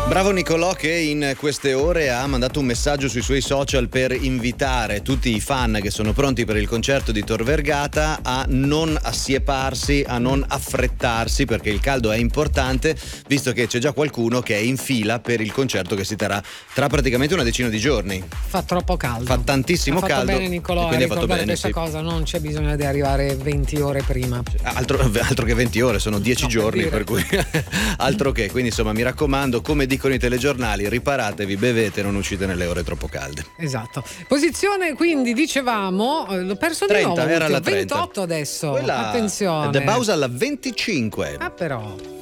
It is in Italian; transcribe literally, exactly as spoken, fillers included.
Bravo Nicolò, che in queste ore ha mandato un messaggio sui suoi social per invitare tutti i fan che sono pronti per il concerto di Tor Vergata a non assieparsi, a non affrettarsi, perché il caldo è importante, visto che c'è già qualcuno che è in fila per il concerto che si terrà tra praticamente una decina di giorni. Fa troppo caldo. Fa tantissimo ha fatto caldo. Bene Nicolò, quindi a ha fatto bene questa sì. cosa, non c'è bisogno di arrivare venti ore prima. Altro, altro che venti ore, sono dieci No, giorni, per per cui altro che. Quindi insomma, mi raccomando, come dicono i telegiornali, riparatevi, bevete, non uscite nelle ore troppo calde. Esatto. Posizione, quindi dicevamo, l'ho perso di trenta, nuovo. era la trenta. ventotto adesso. Quella, attenzione. The Bausa alla venticinque. Ah però.